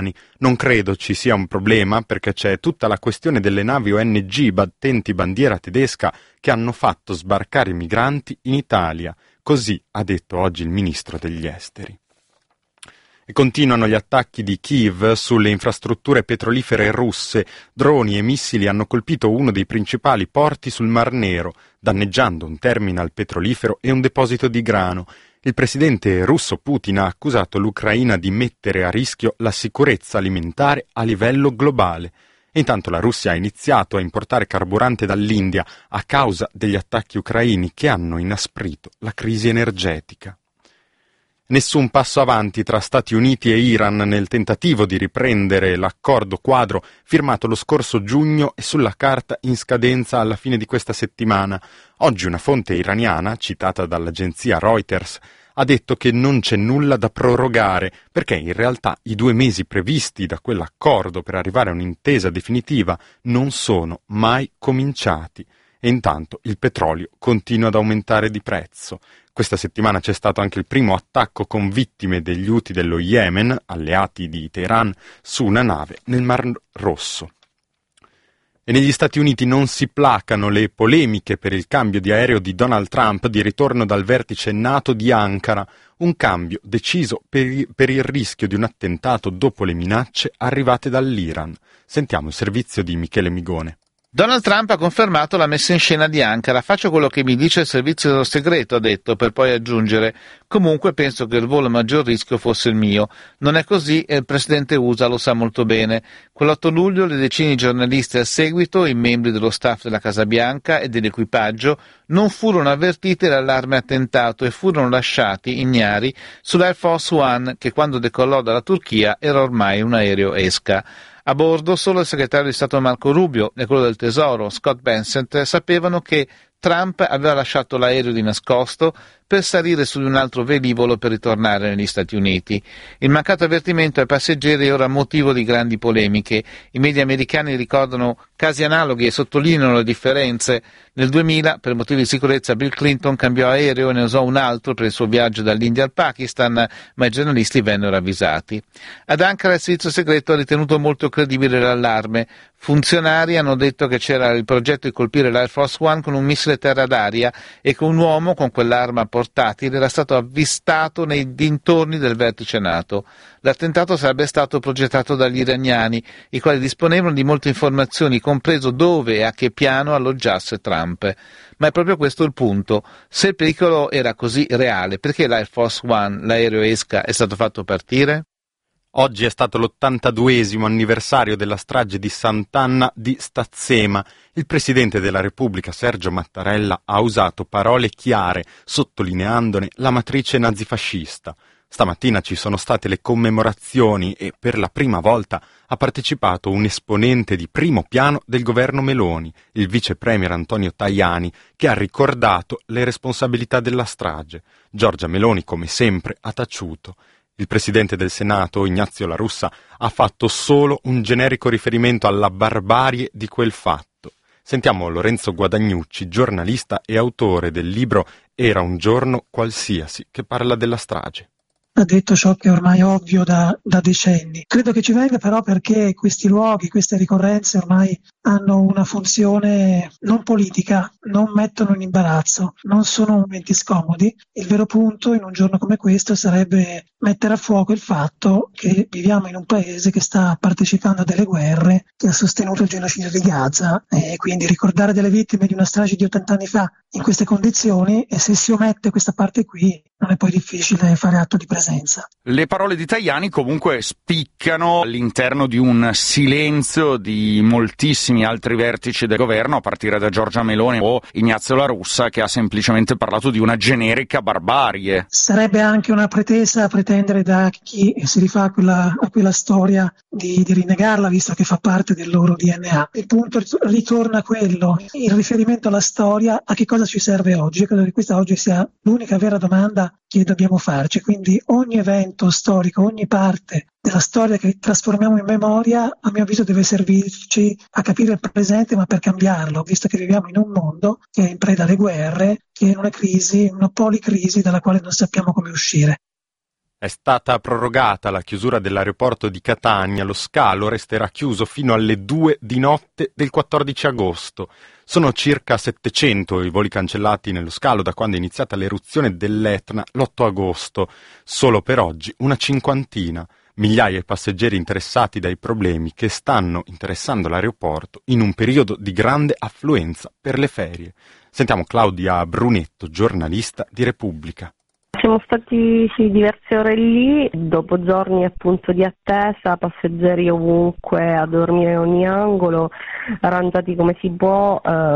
Non credo ci sia un problema perché c'è tutta la questione delle navi ONG battenti bandiera tedesca che hanno fatto sbarcare i migranti in Italia. Così ha detto oggi il ministro degli esteri. E continuano gli attacchi di Kiev sulle infrastrutture petrolifere russe. Droni e missili hanno colpito uno dei principali porti sul Mar Nero, danneggiando un terminal petrolifero e un deposito di grano. Il presidente russo Putin ha accusato l'Ucraina di mettere a rischio la sicurezza alimentare a livello globale. E intanto la Russia ha iniziato a importare carburante dall'India a causa degli attacchi ucraini che hanno inasprito la crisi energetica. Nessun passo avanti tra Stati Uniti e Iran nel tentativo di riprendere l'accordo quadro firmato lo scorso giugno e sulla carta in scadenza alla fine di questa settimana. Oggi una fonte iraniana, citata dall'agenzia Reuters, ha detto che non c'è nulla da prorogare perché in realtà i 2 mesi previsti da quell'accordo per arrivare a un'intesa definitiva non sono mai cominciati. E intanto il petrolio continua ad aumentare di prezzo. Questa settimana c'è stato anche il primo attacco con vittime degli Houthi dello Yemen, alleati di Teheran, su una nave nel Mar Rosso. E negli Stati Uniti non si placano le polemiche per il cambio di aereo di Donald Trump di ritorno dal vertice NATO di Ankara, un cambio deciso per il rischio di un attentato dopo le minacce arrivate dall'Iran. Sentiamo il servizio di Michele Migone. Donald Trump ha confermato la messa in scena di Ankara. Faccio quello che mi dice il servizio segreto, ha detto, per poi aggiungere: comunque penso che il volo a maggior rischio fosse il mio. Non è così e il presidente USA lo sa molto bene. Quell'8 luglio le decine di giornalisti al seguito, i membri dello staff della Casa Bianca e dell'equipaggio, non furono avvertiti dall'allarme attentato e furono lasciati ignari sull'Air Force One, che quando decollò dalla Turchia era ormai un aereo esca. A bordo solo il segretario di Stato Marco Rubio e quello del Tesoro Scott Bessent sapevano che Trump aveva lasciato l'aereo di nascosto per salire su di un altro velivolo per ritornare negli Stati Uniti. Il mancato avvertimento ai passeggeri è ora motivo di grandi polemiche. I media americani ricordano casi analoghi e sottolineano le differenze. Nel 2000, per motivi di sicurezza, Bill Clinton cambiò aereo e ne usò un altro per il suo viaggio dall'India al Pakistan, ma i giornalisti vennero avvisati. Ad Ankara il servizio segreto ha ritenuto molto credibile l'allarme. Funzionari hanno detto che c'era il progetto di colpire l'Air Force One con un missile terra-d'aria e che un uomo con quell'arma portatile era stato avvistato nei dintorni del vertice NATO. L'attentato sarebbe stato progettato dagli iraniani, i quali disponevano di molte informazioni, compreso dove e a che piano alloggiasse Trump. Ma è proprio questo il punto. Se il pericolo era così reale, perché l'Air Force One, l'aereo esca, è stato fatto partire? Oggi è stato l'82esimo anniversario della strage di Sant'Anna di Stazzema. Il presidente della Repubblica, Sergio Mattarella, ha usato parole chiare, sottolineandone la matrice nazifascista. Stamattina ci sono state le commemorazioni e per la prima volta ha partecipato un esponente di primo piano del governo Meloni, il vice premier Antonio Tajani, che ha ricordato le responsabilità della strage. Giorgia Meloni, come sempre, ha taciuto. Il presidente del Senato, Ignazio La Russa, ha fatto solo un generico riferimento alla barbarie di quel fatto. Sentiamo Lorenzo Guadagnucci, giornalista e autore del libro Era un giorno qualsiasi, che parla della strage. Ha detto ciò che ormai è ovvio da decenni. Credo che ci venga però perché questi luoghi, queste ricorrenze ormai hanno una funzione non politica, non mettono in imbarazzo, non sono momenti scomodi. Il vero punto in un giorno come questo sarebbe mettere a fuoco il fatto che viviamo in un paese che sta partecipando a delle guerre, che ha sostenuto il genocidio di Gaza e quindi ricordare delle vittime di una strage di 80 anni fa in queste condizioni, e se si omette questa parte qui non è poi difficile fare atto di presenza. Le parole di Tajani comunque spiccano all'interno di un silenzio di moltissimi altri vertici del governo, a partire da Giorgia Meloni o Ignazio La Russa, che ha semplicemente parlato di una generica barbarie. Sarebbe anche una pretesa pretendere da chi si rifà a quella storia di rinnegarla, visto che fa parte del loro DNA. Il punto ritorna a quello, il riferimento alla storia, a che cosa ci serve oggi. Io credo che questa oggi sia l'unica vera domanda che dobbiamo farci, quindi ogni evento storico, ogni parte della storia che trasformiamo in memoria, a mio avviso deve servirci a capire il presente, ma per cambiarlo, visto che viviamo in un mondo che è in preda alle guerre, che è in una crisi, una policrisi dalla quale non sappiamo come uscire. È stata prorogata la chiusura dell'aeroporto di Catania, lo scalo resterà chiuso fino alle 2 di notte del 14 agosto. Sono circa 700 i voli cancellati nello scalo da quando è iniziata l'eruzione dell'Etna l'8 agosto. Solo per oggi una cinquantina. Migliaia di passeggeri interessati dai problemi che stanno interessando l'aeroporto in un periodo di grande affluenza per le ferie. Sentiamo Claudia Brunetto, giornalista di Repubblica. Siamo stati diverse ore lì, dopo giorni appunto di attesa, passeggeri ovunque, a dormire in ogni angolo, arrangiati come si può.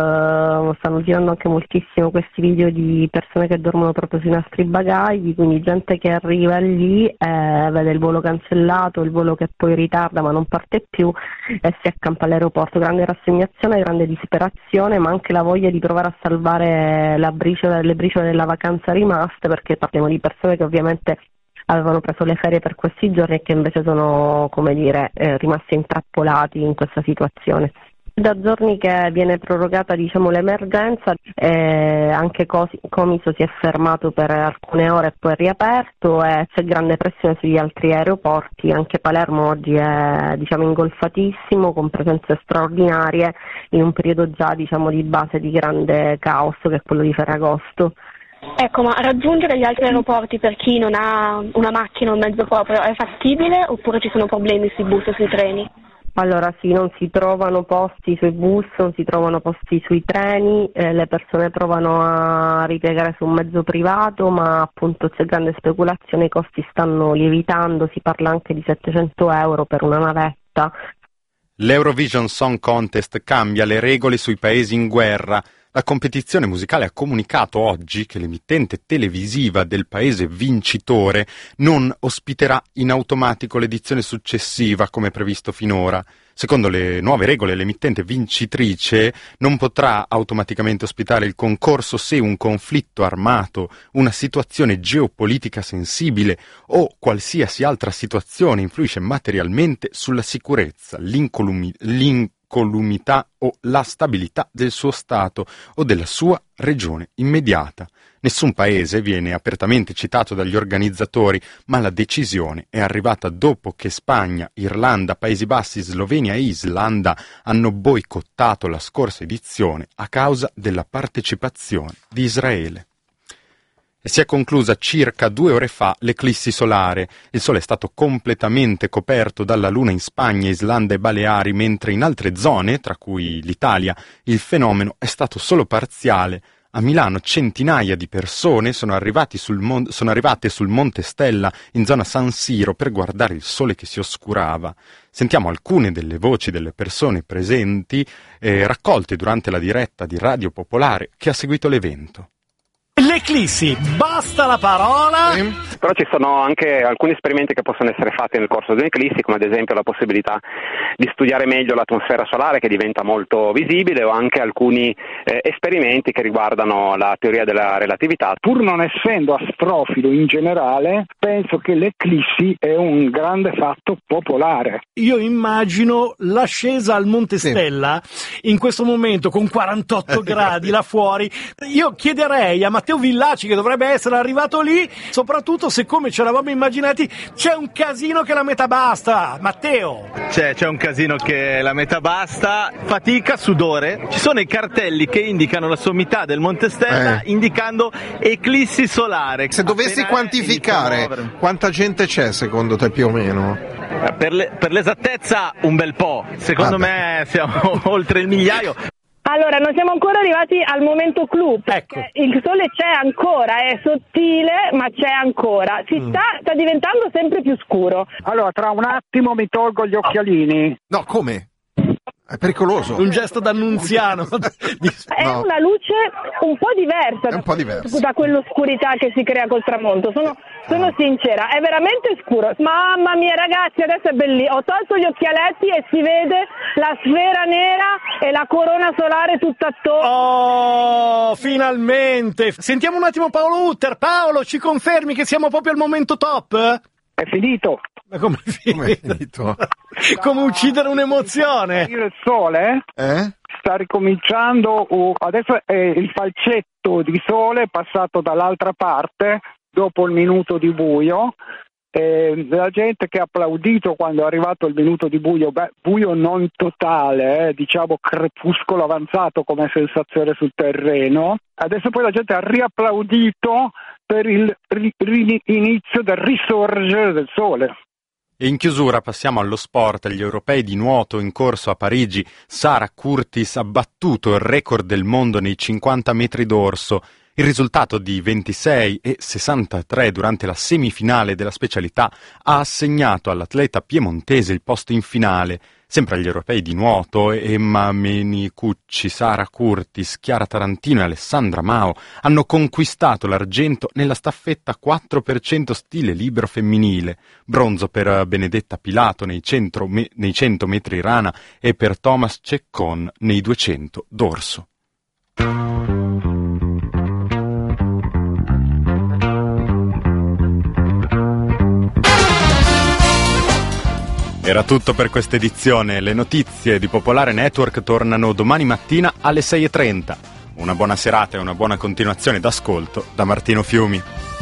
Stanno girando anche moltissimo questi video di persone che dormono proprio sui nostri bagagli, quindi gente che arriva lì, vede il volo cancellato, il volo che poi ritarda ma non parte più e si accampa all'aeroporto. Grande rassegnazione, grande disperazione, ma anche la voglia di provare a salvare le briciole della vacanza rimaste, perché parliamo di persone che ovviamente avevano preso le ferie per questi giorni e che invece sono, rimasti intrappolati in questa situazione. Da giorni che viene prorogata l'emergenza, anche Comiso si è fermato per alcune ore e poi è riaperto e c'è grande pressione sugli altri aeroporti. Anche Palermo oggi è ingolfatissimo, con presenze straordinarie in un periodo già di base di grande caos, che è quello di Ferragosto. Ecco, ma raggiungere gli altri aeroporti per chi non ha una macchina o un mezzo proprio è fattibile oppure ci sono problemi sui bus o sui treni? Allora sì, non si trovano posti sui bus, non si trovano posti sui treni, le persone provano a ripiegare su un mezzo privato, ma appunto c'è grande speculazione, i costi stanno lievitando, si parla anche di 700 euro per una navetta. L'Eurovision Song Contest cambia le regole sui paesi in guerra. La competizione musicale ha comunicato oggi che l'emittente televisiva del paese vincitore non ospiterà in automatico l'edizione successiva come previsto finora. Secondo le nuove regole, l'emittente vincitrice non potrà automaticamente ospitare il concorso se un conflitto armato, una situazione geopolitica sensibile o qualsiasi altra situazione influisce materialmente sulla sicurezza, l'incolumità o la stabilità del suo Stato o della sua regione immediata. Nessun paese viene apertamente citato dagli organizzatori, ma la decisione è arrivata dopo che Spagna, Irlanda, Paesi Bassi, Slovenia e Islanda hanno boicottato la scorsa edizione a causa della partecipazione di Israele. E si è conclusa circa 2 ore fa l'eclissi solare. Il sole è stato completamente coperto dalla luna in Spagna, Islanda e Baleari, mentre in altre zone, tra cui l'Italia, il fenomeno è stato solo parziale. A Milano centinaia di persone sono arrivate sul Monte Stella, in zona San Siro, per guardare il sole che si oscurava. Sentiamo alcune delle voci delle persone presenti, raccolte durante la diretta di Radio Popolare che ha seguito l'evento. L'eclissi, basta la parola. Però ci sono anche alcuni esperimenti che possono essere fatti nel corso di un'eclissi, come ad esempio la possibilità di studiare meglio l'atmosfera solare, che diventa molto visibile, o anche alcuni esperimenti che riguardano la teoria della relatività. Pur non essendo astrofilo in generale, penso che l'eclissi è un grande fatto popolare. Io immagino l'ascesa al Monte Stella in questo momento con 48 gradi là fuori. Io chiederei a Matteo Villaci, che dovrebbe essere arrivato lì, soprattutto se, come ce l'avevamo immaginati, c'è un casino che la metà basta. Matteo, c'è un casino che la metà basta, fatica, sudore. Ci sono i cartelli che indicano la sommità del Monte Stella, indicando eclissi solare. Se dovessi quantificare quanta gente c'è secondo te più o meno? Per l'esattezza un bel po', secondo me siamo oltre il migliaio. Allora, non siamo ancora arrivati al momento clou, perché il sole c'è ancora, è sottile, ma c'è ancora. Sta diventando sempre più scuro. Allora, tra un attimo mi tolgo gli occhialini. No, come? È pericoloso. Un gesto d'annunziano. È una luce un po' diversa, da quell'oscurità che si crea col tramonto. Sono sincera, è veramente scuro. Mamma mia, ragazzi, adesso è bellissimo. Ho tolto gli occhialetti e si vede la sfera nera e la corona solare tutta attorno. Oh, finalmente! Sentiamo un attimo Paolo Utter. Paolo, ci confermi che siamo proprio al momento top? È finito. Ma come è finito? Come uccidere un'emozione? Il sole sta ricominciando, adesso è il falcetto di sole passato dall'altra parte dopo il minuto di buio, la gente che ha applaudito quando è arrivato il minuto di buio, buio non totale, diciamo crepuscolo avanzato come sensazione sul terreno, adesso poi la gente ha riapplaudito per il inizio del risorgere del sole. E in chiusura passiamo allo sport. Agli europei di nuoto in corso a Parigi, Sarah Curtis ha battuto il record del mondo nei 50 metri dorso. Il risultato di 26 e 63 durante la semifinale della specialità ha assegnato all'atleta piemontese il posto in finale. Sempre agli europei di nuoto, Emma Menicucci, Sarah Curtis, Chiara Tarantino e Alessandra Mao hanno conquistato l'argento nella staffetta 4% stile libero femminile, bronzo per Benedetta Pilato nei 100 metri rana e per Thomas Ceccon nei 200 dorso. Era tutto per questa edizione. Le notizie di Popolare Network tornano domani mattina alle 6:30. Una buona serata e una buona continuazione d'ascolto da Martino Fiumi.